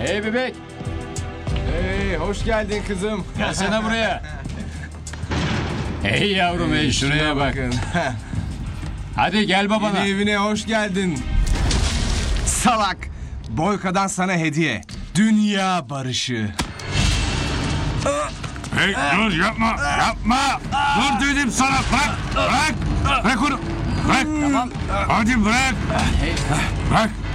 Hey bebek. Hey, hoş geldin kızım. Gelsene buraya. Hey yavrum hey şuraya bak. Bakın. Hadi gel babana. Yeni evine hoş geldin. Salak. Boyka'dan sana hediye. Dünya barışı. Hey dur yapma yapma. Dur dedim sana bırak. Bırak onu. Bırak. Tamam. Hadi bırak. Hey. Bırak.